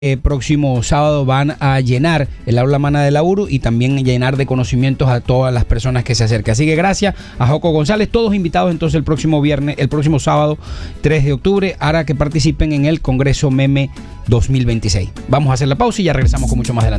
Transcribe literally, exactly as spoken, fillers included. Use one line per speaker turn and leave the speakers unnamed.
El próximo sábado van a llenar el aula magna de la U R U y también llenar de conocimientos a todas las personas que se acerquen. Así que gracias a Joco González, todos invitados entonces el próximo viernes, el próximo sábado tres de octubre, para que participen en el Congreso Meme dos mil veintiséis. Vamos a hacer la pausa y ya regresamos con mucho más adelante.